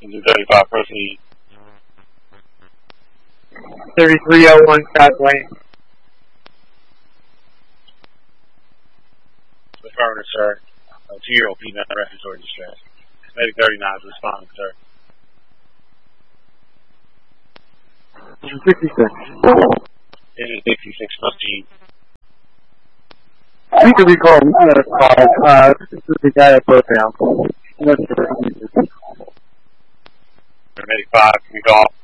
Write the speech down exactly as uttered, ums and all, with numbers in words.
Engine thirty-five, proceed. thirty-three oh one South Lane. Affirmative, sir. Uh, two-year-old female in respiratory distress. Medic thirty-nine is responding, sir. sixty-six. Engine sixty-six, proceed. You can recall another call. Uh, this is the guy at Brotown. Medic five, can we call?